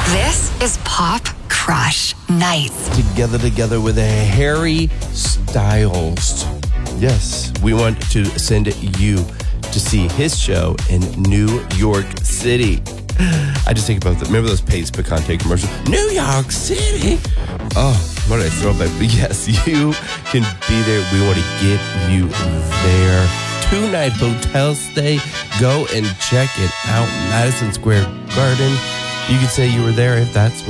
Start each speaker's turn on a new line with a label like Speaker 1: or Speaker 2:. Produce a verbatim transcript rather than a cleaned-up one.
Speaker 1: This is Pop Crush Nights.
Speaker 2: Together, together with Harry Styles. Yes, we want to send you to see his show in New York City. I just think about the, remember those Pace Picante commercials? New York City. Oh, what a throwback. But yes, you can be there. We want to get you there. Two-night hotel stay. Go and check it out. Madison Square Garden. You can say you were there if that's